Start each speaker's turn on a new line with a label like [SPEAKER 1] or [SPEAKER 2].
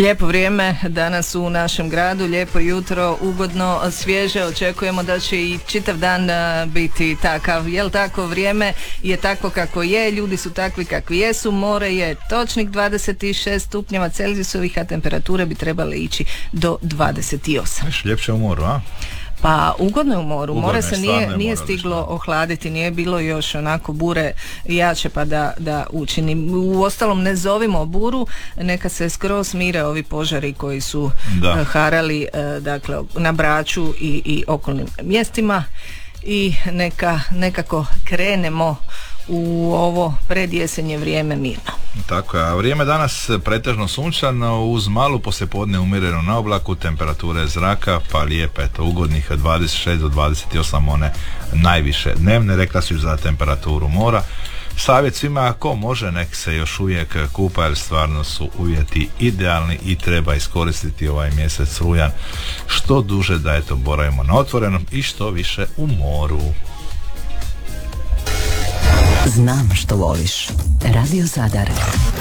[SPEAKER 1] Lijepo vrijeme danas u našem gradu, lijepo jutro, ugodno, svježe, očekujemo da će i čitav dan biti takav, jel tako, vrijeme je takvo kako je, ljudi su takvi kakvi jesu, more je točnih 26 stupnjeva Celzijusovih, a temperature bi trebale ići do 28.
[SPEAKER 2] Viš, ljepše u moru, a?
[SPEAKER 1] Pa ugodno je u moru, more se nije
[SPEAKER 2] moru,
[SPEAKER 1] stiglo ohladiti, nije bilo još onako bure jače pa da učini. U ostalom ne zovimo buru, neka se skroz smire ovi požari koji su harali dakle, na Braču i okolnim mjestima i nekako krenemo u ovo predjesenje vrijeme mirno.
[SPEAKER 2] Tako je, a vrijeme danas pretežno sunčano uz malu poslijepodne umjerenu na oblaku, temperature zraka pa lijepe, eto, ugodnih 26 do 28 one najviše dnevne, rekla su za temperaturu mora. Savjet svima, ako može, nek se još uvijek kupa jer stvarno su uvjeti idealni i treba iskoristiti ovaj mjesec rujan što duže da eto boravimo na otvorenom i što više u moru.
[SPEAKER 3] Znam što voliš. Radio Zadar.